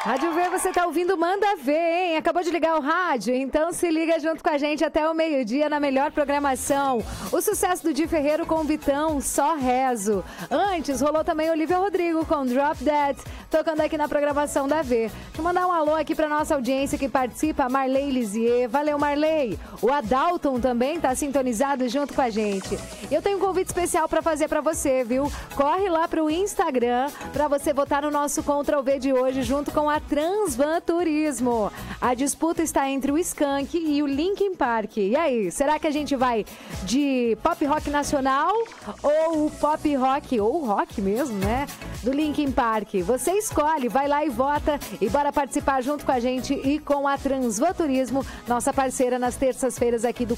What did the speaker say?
Rádio V, você tá ouvindo Manda Ver, hein? Acabou de ligar o rádio? Então se liga junto com a gente até o meio-dia na melhor programação. O sucesso do Di Ferreiro com o Vitão, Só Rezo. Antes, rolou também Olivia Rodrigo com Drop Dead, tocando aqui na programação da V. Deixa eu mandar um alô aqui pra nossa audiência que participa, Marley Lisier. Valeu, Marley. O Adalton também tá sintonizado junto com a gente. Eu tenho um convite especial pra fazer pra você, viu? Corre lá pro Instagram pra você votar no nosso Contra o V de hoje junto com a Transvan Turismo. A disputa está entre o Skank e o Linkin Park. E aí, será que a gente vai de pop rock nacional ou o pop rock, ou rock mesmo, né? Do Linkin Park. Você escolhe, vai lá e vota e bora participar junto com a gente e com a Transvan Turismo, nossa parceira nas terças-feiras aqui do